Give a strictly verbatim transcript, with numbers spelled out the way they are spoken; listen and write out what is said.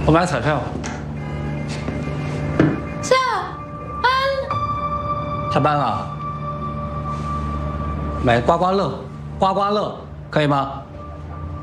我买彩票。 下班。 下班了。买刮刮乐，刮刮乐可以吗？